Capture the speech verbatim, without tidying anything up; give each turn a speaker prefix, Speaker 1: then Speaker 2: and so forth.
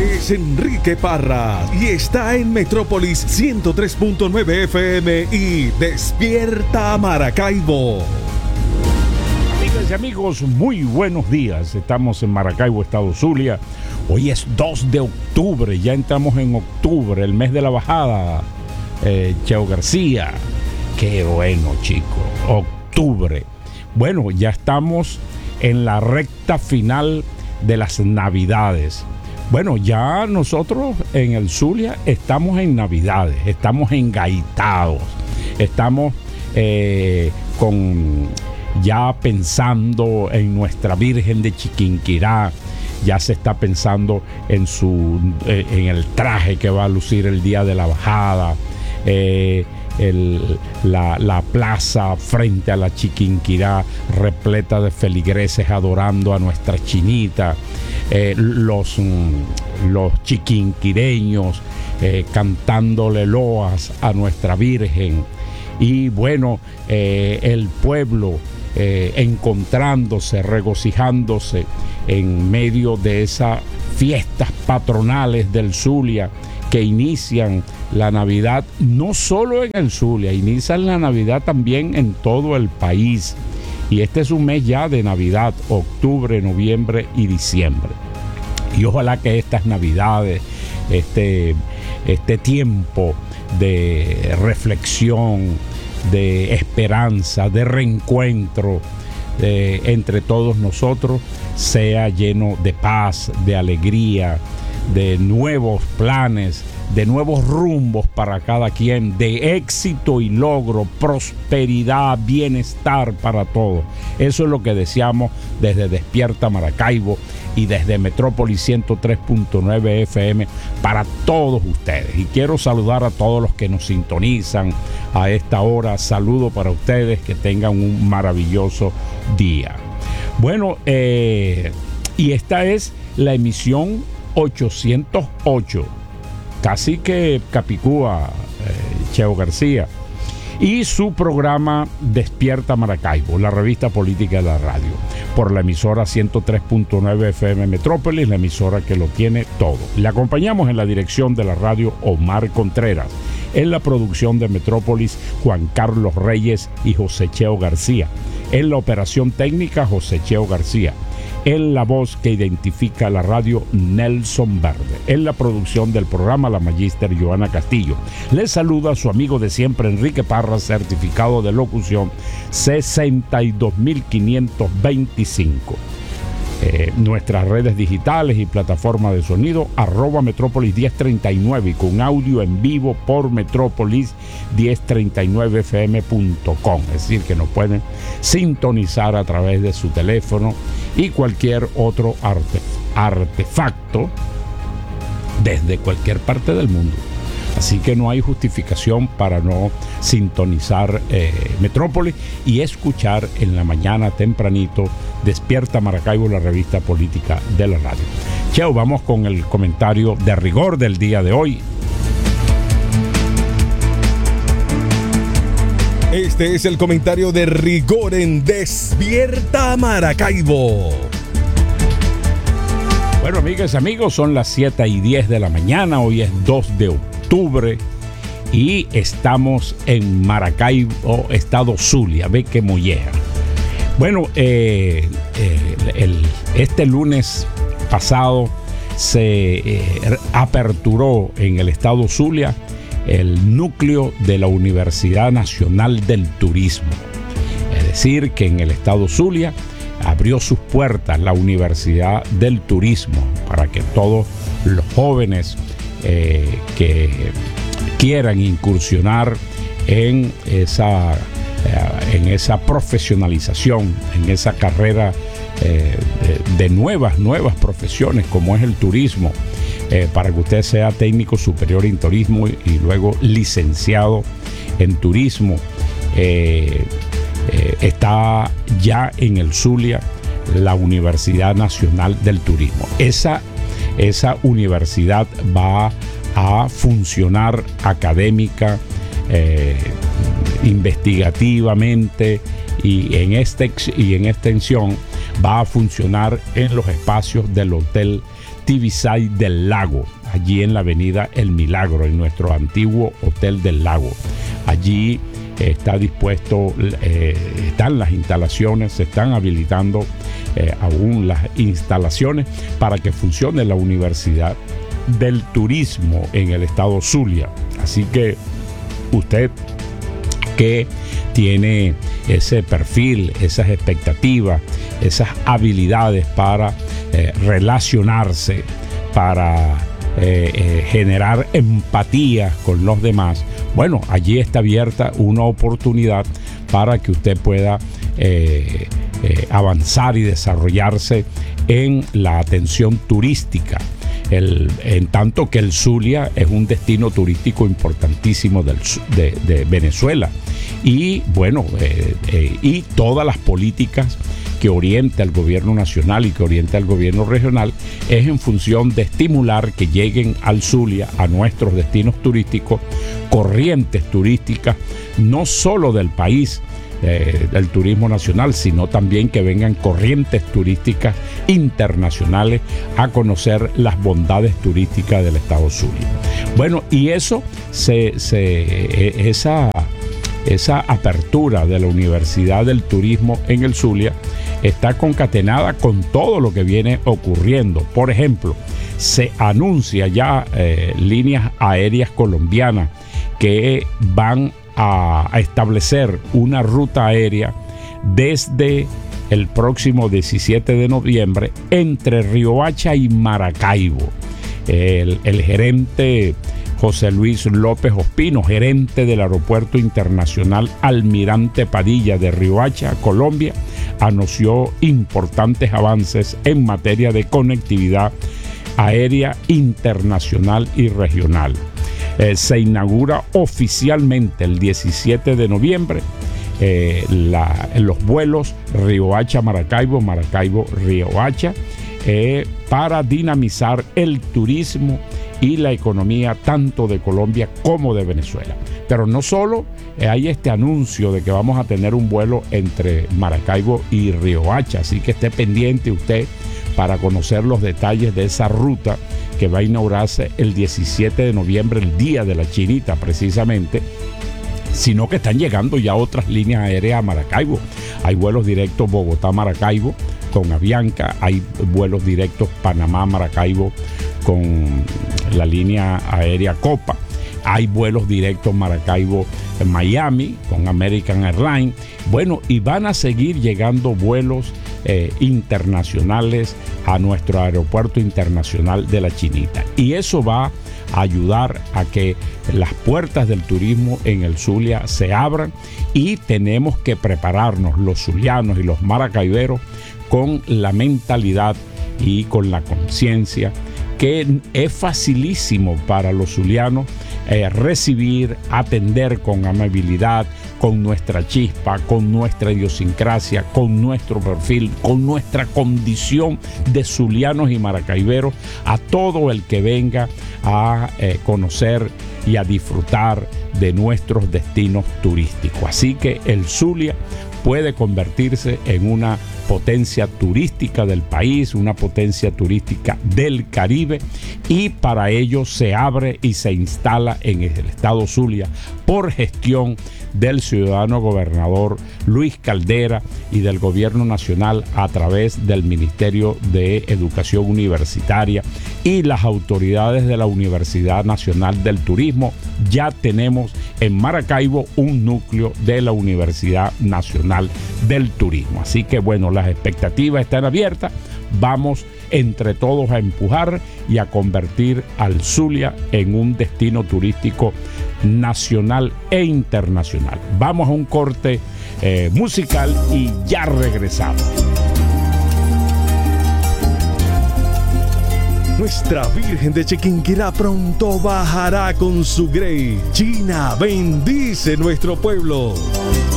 Speaker 1: Es Enrique Parras y está en Metrópolis ciento tres punto nueve F M y Despierta Maracaibo.
Speaker 2: Amigas y amigos, muy buenos días. Estamos en Maracaibo, Estado Zulia. Hoy es dos de octubre, ya entramos en octubre, el mes de la bajada. Eh, Cheo García, qué bueno, chico, octubre. Bueno, ya estamos en la recta final de las Navidades. Bueno, ya nosotros en el Zulia estamos en Navidades, estamos engaitados, estamos eh, con ya pensando en nuestra Virgen de Chiquinquirá, ya se está pensando en su eh, en el traje que va a lucir el día de la bajada, eh, el, la, la plaza frente a la Chiquinquirá repleta de feligreses adorando a nuestra chinita. Eh, los, los chiquinquireños eh, cantándole loas a nuestra Virgen, y bueno, eh, el pueblo eh, encontrándose, regocijándose en medio de esas fiestas patronales del Zulia que inician la Navidad no solo en el Zulia, inician la Navidad también en todo el país. Y este es un mes ya de Navidad, octubre, noviembre y diciembre. Y ojalá que estas Navidades, este, este tiempo de reflexión, de esperanza, de reencuentro eh, entre todos nosotros, sea lleno de paz, de alegría, de nuevos planes, de nuevos rumbos para cada quien, de éxito y logro, prosperidad, bienestar para todos. Eso es lo que deseamos desde Despierta Maracaibo y desde Metrópolis ciento tres punto nueve F M para todos ustedes. Y quiero saludar a todos los que nos sintonizan a esta hora. Saludo para ustedes, que tengan un maravilloso día. Bueno, eh, y esta es la emisión ochocientos ocho. Casi que Capicúa, eh, Cheo García, y su programa Despierta Maracaibo, la revista política de la radio, por la emisora ciento tres punto nueve F M Metrópolis, la emisora que lo tiene todo. Le acompañamos en la dirección de la radio Omar Contreras, en la producción de Metrópolis Juan Carlos Reyes y José Cheo García, en la operación técnica José Cheo García, en la voz que identifica la radio Nelson Verde, en la producción del programa la magíster Joana Castillo. Les saluda su amigo de siempre Enrique Parras, certificado de locución sesenta y dos mil quinientos veinticinco. Eh, nuestras redes digitales y plataforma de sonido arroba Metrópolis diez treinta y nueve, y con audio en vivo por Metrópolis diez treinta y nueve F M punto com, es decir, que nos pueden sintonizar a través de su teléfono y cualquier otro arte, artefacto desde cualquier parte del mundo. Así que no hay justificación para no sintonizar eh, Metrópolis y escuchar en la mañana tempranito Despierta Maracaibo, la revista política de la radio. Cheo, vamos con el comentario de rigor del día de hoy.
Speaker 1: Este es el comentario de rigor en Despierta Maracaibo.
Speaker 2: Bueno, amigas y amigos, son las siete y diez de la mañana. Hoy es dos de octubre y estamos en Maracaibo, Estado Zulia. Ve que molleja. Bueno, eh, eh, el, este lunes pasado se eh, aperturó en el Estado Zulia el núcleo de la Universidad Nacional del Turismo. Es decir, que en el Estado Zulia abrió sus puertas la Universidad del Turismo para que todos los jóvenes eh, que quieran incursionar en esa, eh, en esa profesionalización, en esa carrera eh, de, de nuevas, nuevas profesiones como es el turismo, eh, para que usted sea técnico superior en turismo y, y luego licenciado en turismo. Eh, eh, está ya en el Zulia la Universidad Nacional del Turismo. Esa, esa universidad va a funcionar académica, eh, investigativamente y en, este, y en extensión va a funcionar en los espacios del Hotel Tibisay del Lago, allí en la avenida El Milagro, en nuestro antiguo Hotel del Lago. Allí eh, está dispuesto, eh, están las instalaciones, se están habilitando eh, aún las instalaciones para que funcione la Universidad del Turismo en el estado Zulia. Así que usted que tiene ese perfil, esas expectativas, esas habilidades para eh, relacionarse, para eh, eh, generar empatía con los demás, bueno, allí está abierta una oportunidad para que usted pueda eh, eh, avanzar y desarrollarse en la atención turística. El, en tanto que el Zulia es un destino turístico importantísimo del, de, de Venezuela. Y bueno, eh, eh, y todas las políticas que orienta el gobierno nacional y que orienta el gobierno regional es en función de estimular que lleguen al Zulia, a nuestros destinos turísticos, corrientes turísticas, no solo del país, Eh, del turismo nacional, sino también que vengan corrientes turísticas internacionales a conocer las bondades turísticas del estado Zulia. Bueno, y eso se, se esa, esa apertura de la Universidad del Turismo en el Zulia está concatenada con todo lo que viene ocurriendo. Por ejemplo, se anuncia ya eh, líneas aéreas colombianas que van a establecer una ruta aérea desde el próximo diecisiete de noviembre entre Riohacha y Maracaibo. El, el gerente José Luis López Ospino, gerente del Aeropuerto Internacional Almirante Padilla de Riohacha, Colombia, anunció importantes avances en materia de conectividad aérea internacional y regional. Eh, se inaugura oficialmente el diecisiete de noviembre eh, la, los vuelos Riohacha-Maracaibo, Maracaibo-Riohacha, eh, para dinamizar el turismo y la economía tanto de Colombia como de Venezuela. Pero no solo eh, hay este anuncio de que vamos a tener un vuelo entre Maracaibo y Riohacha, así que esté pendiente usted para conocer los detalles de esa ruta que va a inaugurarse el diecisiete de noviembre, el día de la Chinita precisamente, sino que están llegando ya otras líneas aéreas a Maracaibo. Hay vuelos directos Bogotá-Maracaibo con Avianca, hay vuelos directos Panamá-Maracaibo con la línea aérea Copa, hay vuelos directos Maracaibo-Miami con American Airlines. Bueno, y van a seguir llegando vuelos Eh, internacionales a nuestro aeropuerto internacional de la Chinita, y eso va a ayudar a que las puertas del turismo en el Zulia se abran, y tenemos que prepararnos los zulianos y los maracaiberos con la mentalidad y con la conciencia que es facilísimo para los zulianos eh, recibir, atender con amabilidad, con nuestra chispa, con nuestra idiosincrasia, con nuestro perfil, con nuestra condición de zulianos y maracaiberos, a todo el que venga a eh, conocer y a disfrutar de nuestros destinos turísticos. Así que el Zulia puede convertirse en una potencia turística del país, una potencia turística del Caribe, y para ello se abre y se instala en el estado Zulia por gestión del ciudadano gobernador Luis Caldera y del gobierno nacional a través del Ministerio de Educación Universitaria y las autoridades de la Universidad Nacional del Turismo. Ya tenemos en Maracaibo un núcleo de la Universidad Nacional del Turismo. Así que bueno, las expectativas están abiertas. Vamos entre todos a empujar y a convertir al Zulia en un destino turístico nacional e internacional. Vamos a un corte eh, musical y ya regresamos.
Speaker 1: Nuestra Virgen de Chiquinquirá pronto bajará con su grey. China bendice nuestro pueblo.